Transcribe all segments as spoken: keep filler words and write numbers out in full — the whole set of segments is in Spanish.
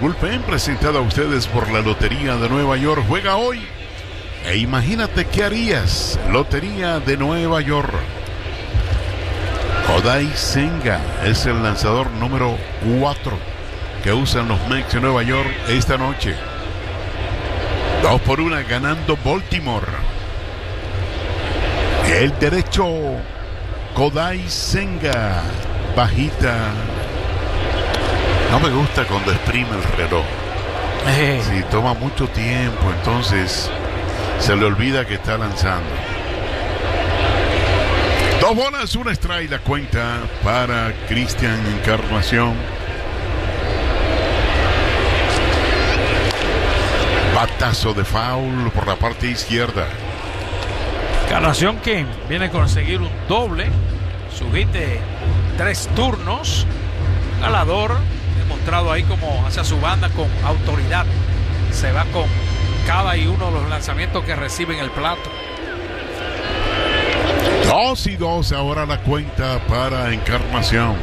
bullpen, presentado a ustedes por la Lotería de Nueva York. Juega hoy e imagínate qué harías. Lotería de Nueva York. Kodai Senga es el lanzador número cuatro que usan los Mets de Nueva York esta noche. Dos por una ganando Baltimore. El derecho, Kodai Senga, bajita. No me gusta cuando exprime el reloj. Eh. Si toma mucho tiempo, entonces se le olvida que está lanzando. Dos bolas, una strike, la cuenta para Cristian Encarnación. Batazo de foul por la parte izquierda. Encarnación que viene a conseguir un doble. Su hit de tres turnos. Galador, demostrado ahí como hacia su banda con autoridad. Se va con cada y uno de los lanzamientos que recibe en el plato. Dos y dos ahora la cuenta para Encarnación.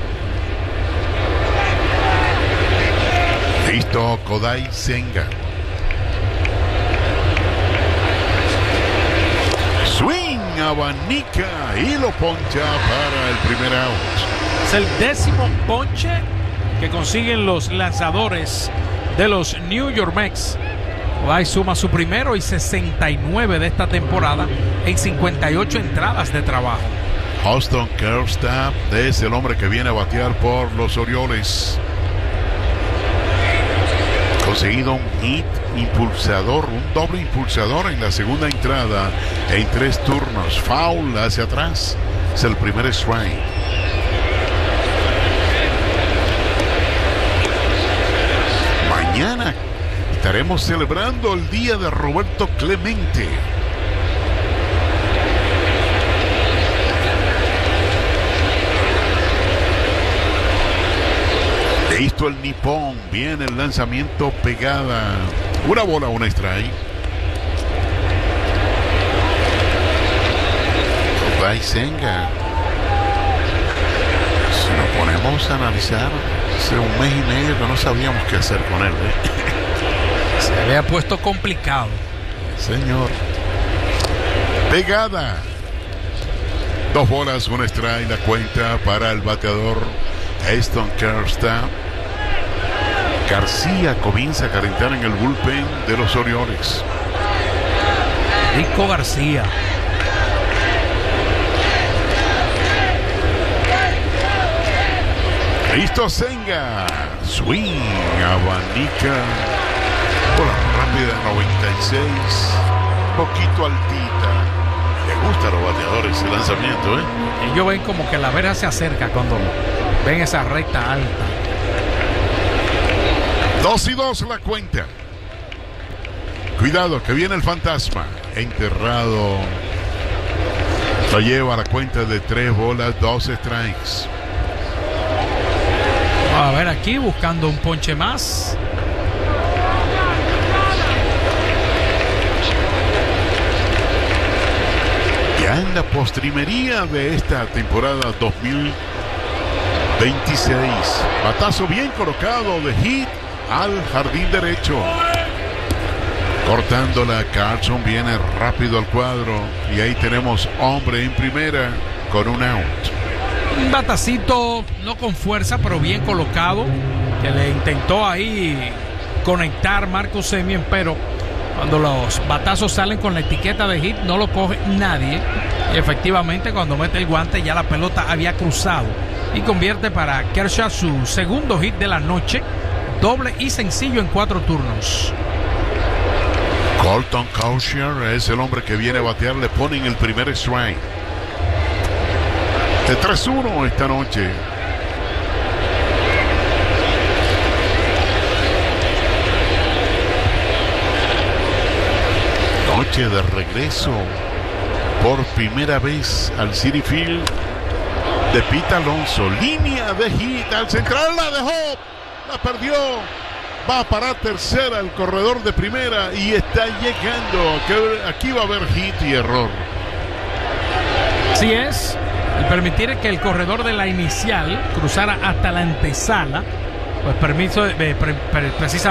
Listo, Kodai Senga. Swing, abanica y lo poncha para el primer out. Es el décimo ponche que consiguen los lanzadores de los New York Mets. Kodai suma su primero y sesenta y nueve de esta temporada en cincuenta y ocho entradas de trabajo. Huston Kjerstad es el hombre que viene a batear por los Orioles. Conseguido un hit impulsador, un doble impulsador en la segunda entrada en tres turnos. Foul hacia atrás. Es el primer strike. Mañana estaremos celebrando el día de Roberto Clemente. Listo el nipón, viene el lanzamiento, pegada. Una bola, una strike. Kodai Senga. Si nos ponemos a analizar, hace un mes y medio que no sabíamos qué hacer con él, ¿eh? Se había puesto complicado. Señor. Pegada. Dos bolas, un strike, la cuenta para el bateador Huston Kjerstad. García comienza a calentar en el bullpen de los Orioles. Rico García. Listo Senga. Swing, abanica. Bola rápida, noventa y seis. Poquito altita. Le gusta a los bateadores el lanzamiento, ¿eh? Ellos ven como que la verja se acerca cuando ven esa recta alta. Dos y dos la cuenta. Cuidado que viene el fantasma. Enterrado. Lo lleva a la cuenta de tres bolas, dos strikes. A ver aquí buscando un ponche más. Ya en la postrimería de esta temporada dos mil veintiséis. Batazo bien colocado de hit al jardín derecho. Cortándola, Carlson viene rápido al cuadro. Y ahí tenemos hombre en primera con un out. Un batacito no con fuerza, pero bien colocado, que le intentó ahí conectar Marcus Semien, pero cuando los batazos salen con la etiqueta de hit no lo coge nadie. Y efectivamente cuando mete el guante ya la pelota había cruzado y convierte para Kershaw su segundo hit de la noche, doble y sencillo en cuatro turnos. Colton Cowsher es el hombre que viene a batear, le ponen el primer strike. De tres uno esta noche. Noche de regreso por primera vez al Citi Field de Pete Alonso. Línea de hit al central, la dejó, la perdió. Va a parar tercera el corredor de primera y está llegando. Que aquí va a haber hit y error. Así es. El permitir que el corredor de la inicial cruzara hasta la antesala, pues permiso, eh, pre, pre, precisamente